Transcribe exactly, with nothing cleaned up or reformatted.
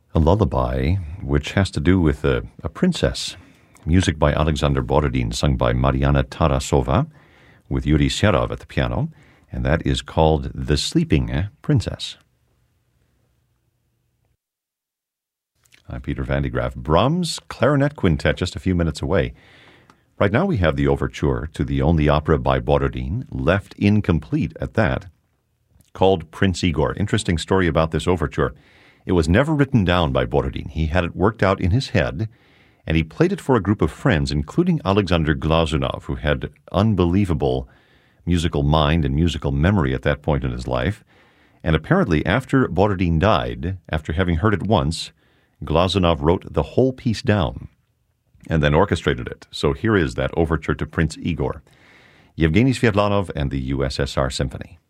A lullaby which has to do with a, a princess. Music by Alexander Borodin, sung by Mariana Tarasova, with Yuri Serov at the piano, and that is called The Sleeping Princess. I'm Peter Van de Graaff. Brahms Clarinet Quintet, just a few minutes away. Right now we have the overture to the only opera by Borodin, left incomplete at that, called Prince Igor. Interesting story about this overture. It was never written down by Borodin. He had it worked out in his head, and he played it for a group of friends, including Alexander Glazunov, who had unbelievable musical mind and musical memory at that point in his life. And apparently, after Borodin died, after having heard it once, Glazunov wrote the whole piece down and then orchestrated it. So here is that overture to Prince Igor, Yevgeny Sviatlanov and the U S S R Symphony.